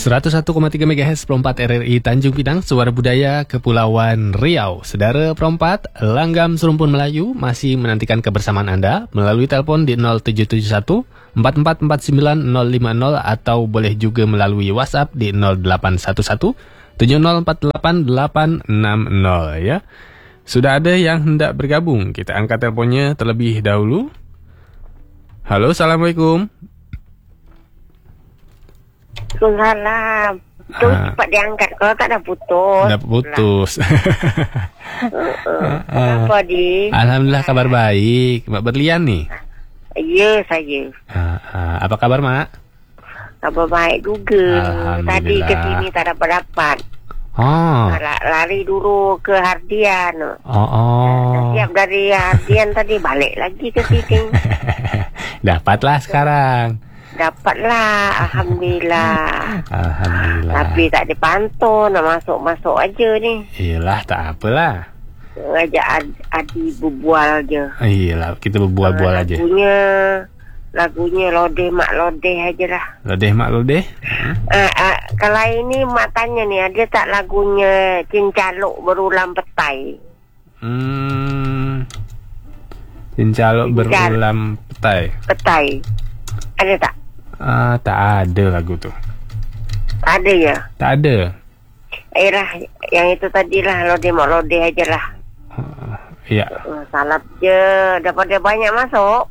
101,3 MHz Perompat RRI Tanjung Pinang, Suara Budaya Kepulauan Riau. Saudara Perompat, Langgam Serumpun Melayu masih menantikan kebersamaan Anda melalui telepon di 0771 4449 050 atau boleh juga melalui WhatsApp di 0811 7048 860 ya. Sudah ada yang hendak bergabung. Kita angkat teleponnya terlebih dahulu. Halo, Assalamualaikum. Waalaikumsalam. Itu cepat diangkat. Kalau tak dah putus. Dah putus. Apa di? Alhamdulillah kabar baik. Mak Berlian nih. Ya, saya. Apa kabar, Mak? Kabar baik juga. Tadi ke sini tak dapat. Lari dulu ke Hardian. Siap dari Hardian tadi balik lagi ke sini. Dapatlah sekarang. Dapatlah, Alhamdulillah. Tapi tak dipantau, nak masuk-masuk aja ni. Iyalah, tak apalah. Ngajak Adi berbual je. Iyalah, kita berbual-bual aja. Lagunya lodeh mak lodeh aja lah. Lodeh mak lodeh? Kalau ini mak tanya nih, ada tak lagunya Cincaluk Berulam Petai? Cincaluk Berulam Petai. Ada tak? Tak ada lagu tu. Ada ya? Tak ada. Yang itu tadi lah, lodeh mak lodeh aja lah. Iya. Salap je. Dapat dia banyak masuk?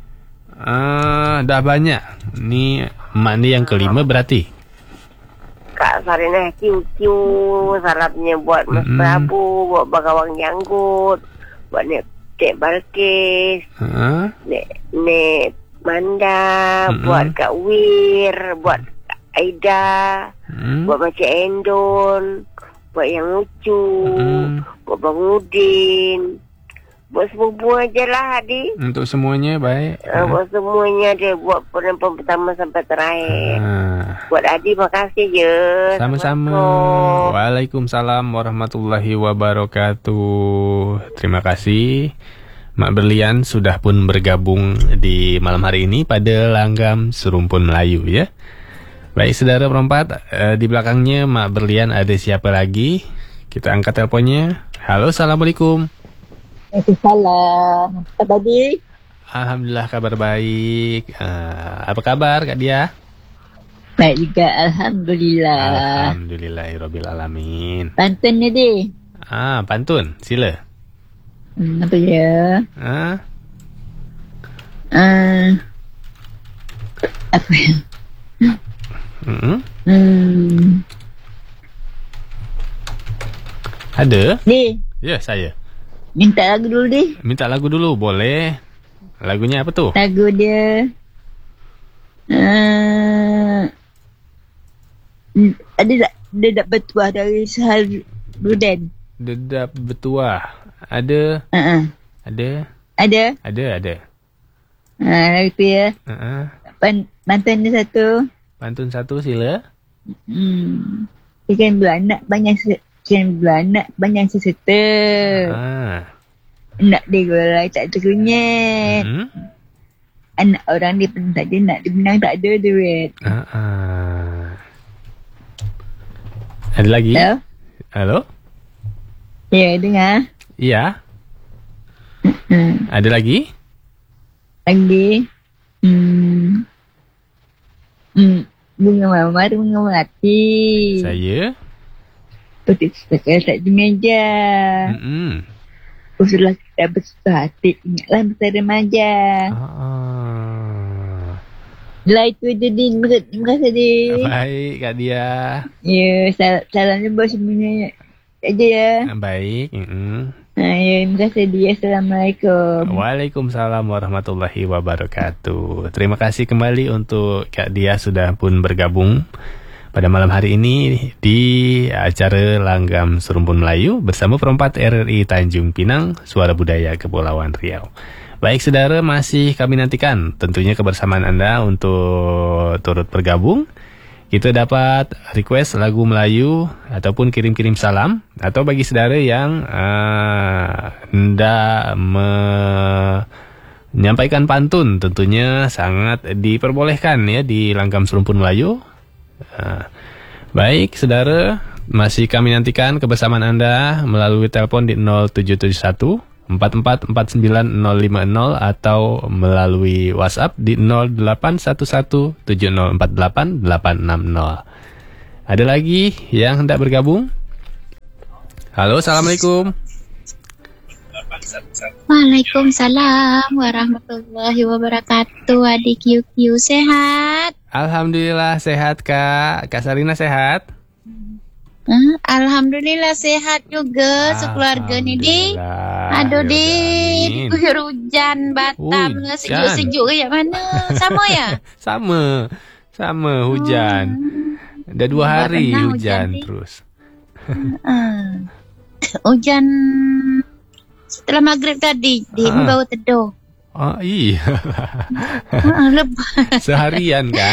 Dah banyak. Ni mak ni yang kelima berarti. Kak Sarinah kiu-kiu salapnya buat Mas Prabu, buat Bagawang Janggut, buat Nek Balkis, Nek Manda, buat Kak Wir, buat Aida, buat Macik Endon, buat Yang Lucu, buat Bang Udin, buat semua aja lah, Adi. Untuk semuanya baik. Buat semuanya dia, buat penempatan pertama sampai terakhir. Buat Adi makasih je. Sama-sama. Waalaikumsalam warahmatullahi wabarakatuh. Terima kasih Mak Berlian sudah pun bergabung di malam hari ini pada Langgam Serumpun Melayu ya. Baik saudara Perompat, di belakangnya Mak Berlian ada siapa lagi? Kita angkat teleponnya. Halo, Assalamualaikum. Waalaikumsalam. Apa tadi? Alhamdulillah kabar baik. Apa kabar Kak Dia? Baik juga, Alhamdulillah. Alhamdulillahirabbil alamin. Pantun ni deh. Pantun, sila. Apa ya? Apa ya? Ada? Deh. Ya, saya. Minta lagu dulu deh. Minta lagu dulu, boleh. Lagunya apa tu? Lagu dia ada tak Dedap Bertuah dari Sahal Ruden? Dedap Bertuah. Ada? Ada? Ada. Lagu tu ya. Pantun dia satu. Pantun satu, sila. Ikan beranak banyak seserta. Nak digolai tak terkunyit. Anak orang dia pun tak ada, nak dia menang tak ada duit. Ada lagi? Halo? Ya, dengar. Iya. Ada lagi? Bunga mawar, bunga melati. Saya. Petik sekali tak di meja. Usulah kita bersuka hati, ingatlah masa remaja. Lah itu jadi terima kasih Din. Baik Kak Dia. Ya, salamnya buat semuanya aja ya. Baik. Ya, terima kasih dia. Assalamualaikum. Waalaikumsalam warahmatullahi wabarakatuh. Terima kasih kembali untuk Kak Dia sudah pun bergabung pada malam hari ini di acara Langgam Serumpun Melayu bersama Perompat RRI Tanjung Pinang, Suara Budaya Kepulauan Riau. Baik saudara, masih kami nantikan tentunya kebersamaan Anda untuk turut bergabung. Kita dapat request lagu Melayu ataupun kirim-kirim salam, atau bagi saudara yang hendak menyampaikan pantun tentunya sangat diperbolehkan ya di Langgam Serumpun Melayu. Baik, saudara, masih kami nantikan kebersamaan Anda melalui telepon di 0771 4449 050 atau melalui WhatsApp di 0811 7048 860. Ada lagi yang hendak bergabung? Halo, Assalamualaikum. Waalaikumsalam warahmatullahi wabarakatuh. Adik QQ sehat? Alhamdulillah sehat, Kak. Kak Sarina sehat? Alhamdulillah sehat juga sekeluarga nih, Di. Aduh, Di. Diguyur hujan Batam. Sejuk-sejuk kayak mana? Sama ya? Sama hujan. Udah 2 hari hujan terus. Hujan setelah maghrib tadi, Di bau teduh. Oh iya. Seharian kan?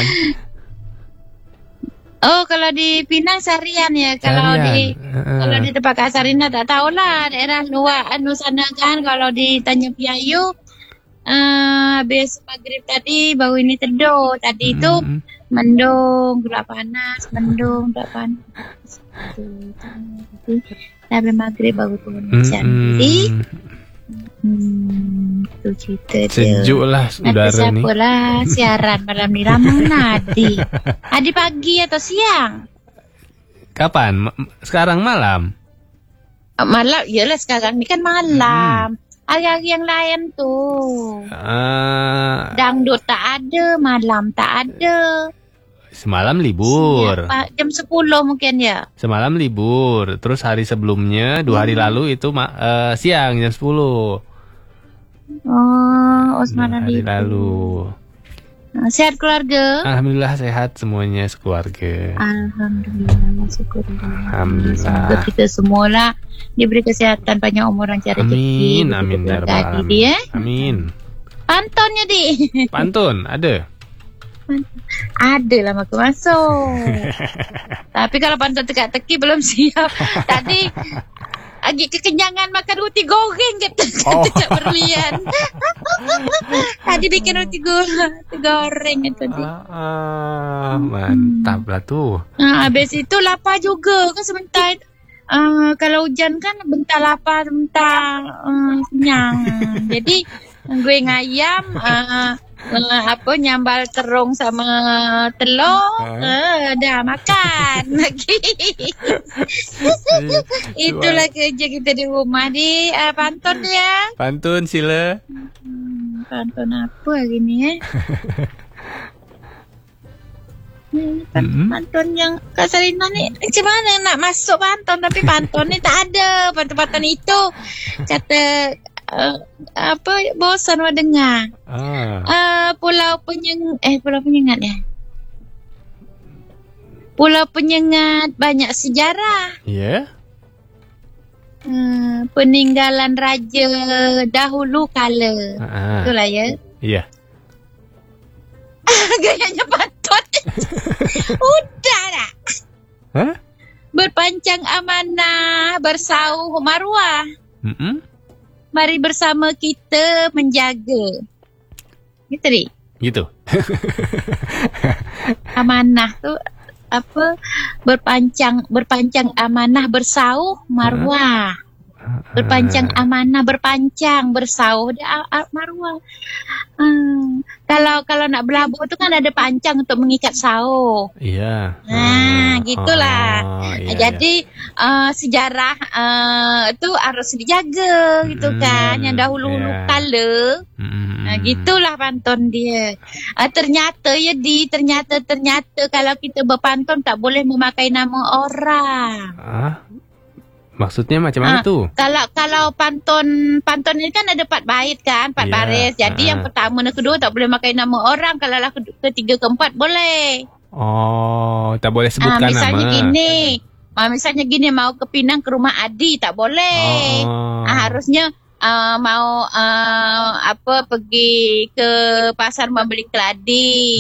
Oh, kalau di Pinang seharian ya. Kalau di tempat Kak Sarina tak tahulah daerah luar sana kan. Kalau di Tanjung Piayu habis maghrib tadi bau ini teduh. Tadi itu mendung, gelap panas, mendung, gelap panas. Sampai maghrib bau turun hujan. Jadi itu cerita dia. Sejuk lah udara ni. Siapa lah siaran malam ni ramai Nadi. Adi pagi atau siang? Kapan? Sekarang malam? Malam, iyalah sekarang ni kan malam. Hari-hari yang lain tu dangdut tak ada, malam tak ada. Semalam libur. Jam 10 mungkin ya. Semalam libur. Terus hari sebelumnya 2 hari lalu itu siang jam 10. Semalam hari lalu. Sehat keluarga? Alhamdulillah sehat semuanya sekeluarga. Alhamdulillah, syukurlah. Alhamdulillah. Semoga kita semua lah diberi kesehatan, panjang umur, lancar rezeki. Amin ya rabbal alamin. Amin. Pantunnya, Di. Pantun ada? Ada lah maku masuk. Tapi kalau pantun teka-teki belum siap. Tadi lagi kekenyangan makan roti goreng kata tak berlian. Tadi bikin roti goreng itu. Mantap lah tu. Habis itu lapar juga kan sebentar. Kalau hujan kan bentar lapar, bentar kenyang. Jadi gue ngayam nyambal terung sama telur, dah makan lagi. Itulah kerja kita di rumah. Di pantun ya. Pantun sila. Pantun apa hari ni Pantun yang Kak Sarina ni macam mana nak masuk pantun, tapi pantun ni tak ada. Pantun-pantun itu kata bosan mau dengar. Pulau Penyengat ya. Pulau Penyengat banyak sejarah. Ya. Peninggalan raja dahulu kala. Itulah ya. Iya. Gayanya pantun. Udah dah. Berpancang amanah, bersauh maruah. Mari bersama kita menjaga. Gitu, Dik? Gitu. Amanah tu apa? Berpancang amanah, bersauh maruah. Berpancang amanah, bersauh dia maruah. Kalau nak berlabuh tu kan ada pancang untuk mengikat sauh. Iya. Gitulah. Jadi sejarah tu harus dijaga gitu kan, yang dahulu kala. Gitulah pantun dia. Ternyata kalau kita berpantun tak boleh memakai nama orang. Maksudnya macam mana tu? Kalau pantun ni kan ada 4 bait kan, 4 baris. Jadi yang pertama dan kedua tak boleh pakai nama orang. Kalau lah ketiga keempat boleh. Tak boleh sebutkan misalnya nama. Misalnya gini, mau ke Pinang ke rumah Adi tak boleh. Harusnya mau pergi ke pasar membeli keladi.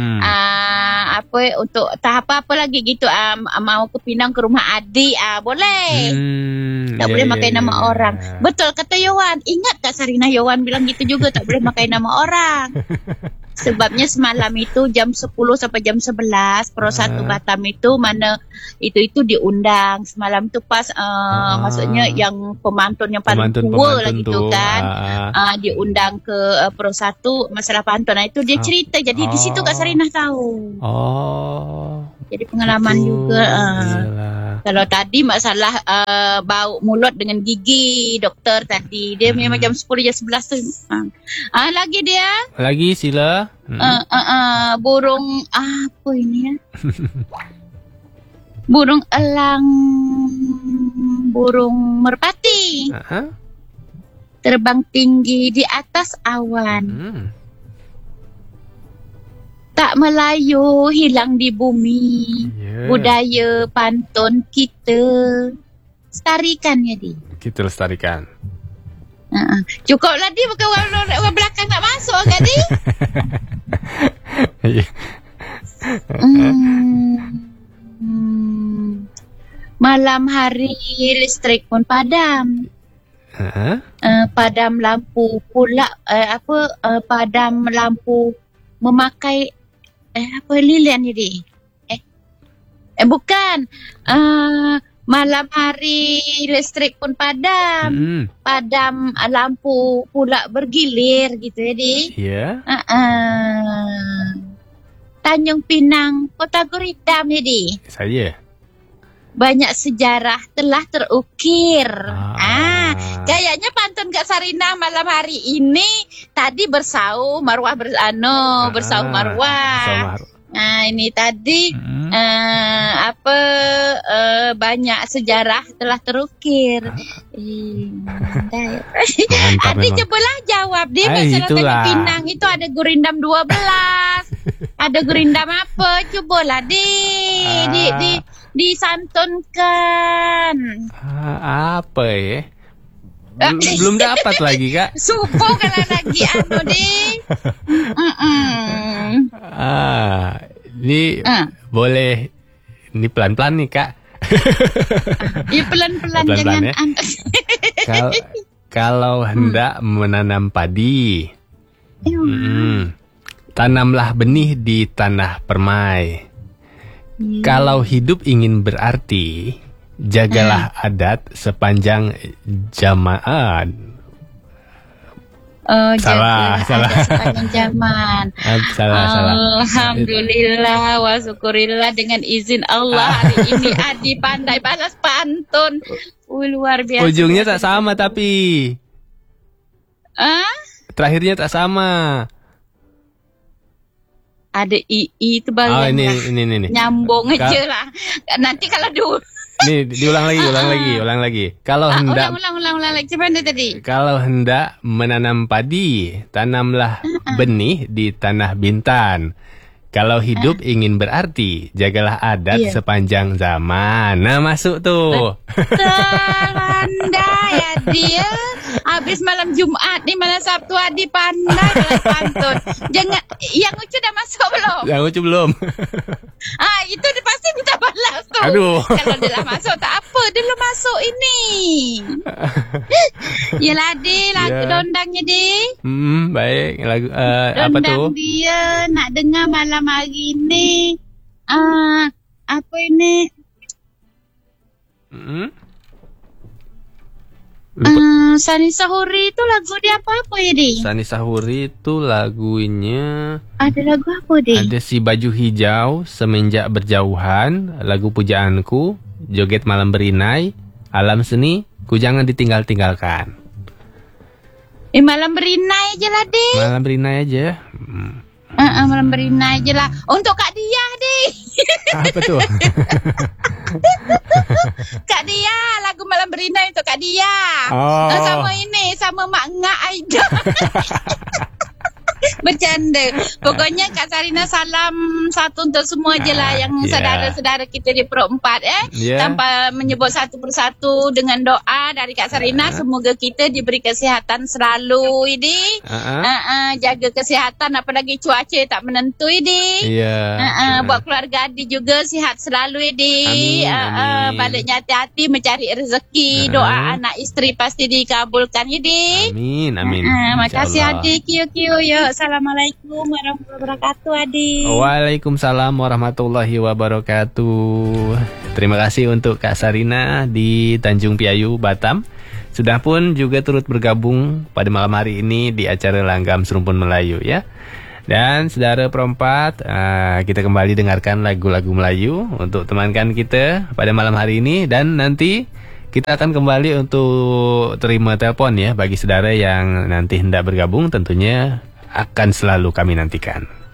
Untuk tahap apa lagi gitu, mau ke Pinang ke rumah Adi, boleh. Tak boleh pakai nama orang. Betul kata Yowan. Ingat Kak Sarina, Yowan bilang gitu juga, tak boleh pakai nama orang. Sebabnya semalam itu jam 10 sampai jam 11 Pro 1 Batam itu mana itu diundang semalam tu pas maksudnya yang pemantun yang paling tua lah gitu kan. Diundang ke Pro 1 masalah pantun. Itu dia cerita. Jadi di situ Kak Sarinah tahu. Jadi pengalaman juga. Kalau tadi masalah bau mulut dengan gigi doktor tadi. Dia memang jam 10 jam 11 tu. Lagi dia. Lagi sila. Burung apa ini ya? Burung elang, burung merpati. Terbang tinggi di atas awan. Tak melayu hilang di bumi. Budaya pantun kita lestarikan ya di. Kita lestarikan. Cukuplah di bukan orang belakang tak masuk kan di. Malam hari listrik pun padam. Padam lampu pula padam lampu memakai apa lilian ni bukan malam hari listrik pun padam. Padam lampu pula bergilir gitu ya di. Tanjung Pinang Kota Guridam ya di. Saya banyak sejarah telah terukir. Kayaknya pantun Kak Sarinah malam hari ini tadi bersau marwah bersau marwah. Ini tadi banyak sejarah telah terukir. Adi cobalah jawab dia masalah Tanjung Pinang itu ada gurindam 12. Ada gurindam apa? Cobalah disantunkan. Apa ya? Belum dapat lagi Kak. Supo kalau lagi Ini boleh. Ini pelan-pelan nih Kak. Pelan-pelan jangan ya. Kalau hendak menanam padi, tanamlah benih di tanah permai. Kalau hidup ingin berarti, jagalah adat sepanjang zaman. Salah. Sepanjang zaman. Salah. Alhamdulillah wa syukurillah dengan izin Allah hari ini Adi pandai balas pantun. Luar biasa. Ujungnya tak sama tapi. Terakhirnya tak sama. Ada itu bagian ini. Nyambung aja lah. Nanti kalau dulu. Nih, diulang lagi. Kalau hendak ulang lagi. Coba tadi. Kalau hendak menanam padi, tanamlah benih di tanah Bintan. Kalau hidup ingin berarti, jagalah adat sepanjang zaman. Nah, masuk tuh. Pandai ya dia. Habis malam Jumat nih, malam Sabtu Adi pandai dalam pantun. Jangan, yang Ucu dah masuk belum? Yang Ucu belum. Itu dia pasti minta balas tuh. Aduh. Kalau dia dah masuk tak apa, dia belum masuk ini. Yalah Di, lagu dondangnya Di. Baik, lagu apa tuh? Dondang dia nak dengar malam hari ini. Apa ini? Sani Sahuri itu lagu dia apa ya Di? Sani Sahuri itu lagunya ada lagu apa Di? Ada Si Baju Hijau, Semenjak Berjauhan, lagu pujaanku, Joget Malam Berinai, Alam Seni, Ku Jangan Ditinggal-tinggalkan. Malam Berinai aja lah Di. Malam Berinai aja. Malam Berinai aja lah. Untuk Kak Diah Di. Apa tuh? Kak Dia, lagu Malam Berinai untuk Kak Dia. Sama ini, sama Mak Ngak Aida. Bercanda. Pokoknya Kak Sarinah salam satu untuk semua je lah yang saudara-saudara kita di Pro 4 tanpa menyebut satu persatu dengan doa dari Kak Sarinah semoga kita diberi kesihatan selalu ini. Jaga kesihatan apalagi cuaca tak menentu ini. Buat keluarga Adi juga sihat selalu ini. Baliknya hati-hati mencari rezeki. Doa anak isteri pasti dikabulkan ini. Amin. Makasih Adi. Kiu ya. Wassalamualaikum warahmatullahi wabarakatuh, Adi. Waalaikumsalam warahmatullahi wabarakatuh. Terima kasih untuk Kak Sarina di Tanjung Piayu, Batam. Sudah pun juga turut bergabung pada malam hari ini di acara Langgam Serumpun Melayu ya. Dan saudara perempat, kita kembali dengarkan lagu-lagu Melayu untuk temankan kita pada malam hari ini. Dan nanti kita akan kembali untuk terima telepon ya bagi saudara yang nanti hendak bergabung, tentunya akan selalu kami nantikan.